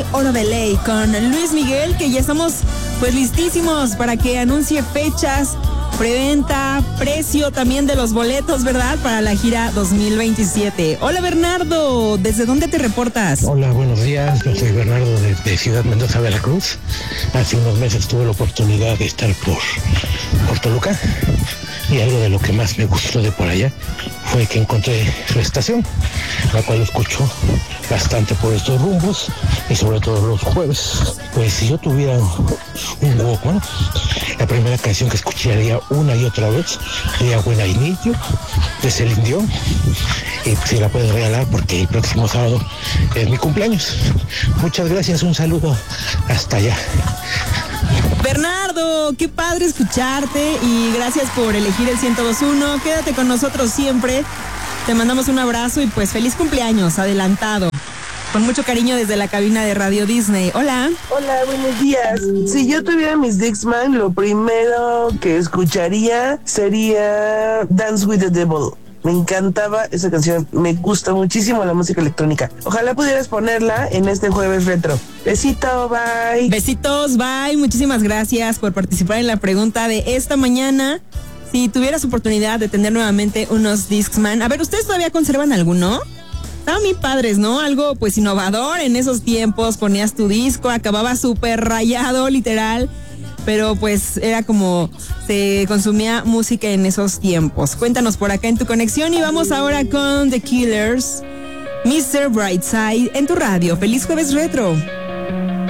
Oro de Ley con Luis Miguel, que ya estamos pues listísimos para que anuncie fechas, preventa, precio también de los boletos, ¿verdad? Para la gira 2027. Hola Bernardo, ¿desde dónde te reportas? Hola, buenos días, yo soy Bernardo de Ciudad Mendoza, Veracruz. Hace unos meses tuve la oportunidad de estar por Toluca y algo de lo que más me gustó de por allá fue que encontré su estación, la cual escucho bastante por estos rumbos y sobre todo los jueves. Pues si yo tuviera un Walkman, la primera canción que escucharía una y otra vez sería When I Need You de Celine Dion, y pues si la puedes regalar porque el próximo sábado es mi cumpleaños. Muchas gracias, un saludo hasta allá. Bernardo, qué padre escucharte y gracias por elegir el 102.1. Quédate con nosotros siempre. Te mandamos un abrazo y pues feliz cumpleaños adelantado. Con mucho cariño desde la cabina de Radio Disney. Hola. Hola, buenos días. Si yo tuviera mis Dixman, lo primero que escucharía sería Dance with the Devil. Me encantaba esa canción, me gusta muchísimo la música electrónica. Ojalá pudieras ponerla en este jueves retro. Besito, bye. Besitos, bye. Muchísimas gracias por participar en la pregunta de esta mañana. Si tuvieras oportunidad de tener nuevamente unos Discman, a ver, ¿ustedes todavía conservan alguno? Estaban bien padres, ¿no? Algo pues innovador en esos tiempos, ponías tu disco, acababa súper rayado, literal. Pero pues era como se consumía música en esos tiempos. Cuéntanos por acá en tu conexión y vamos ahora con The Killers, Mr. Brightside en tu radio. ¡Feliz jueves retro!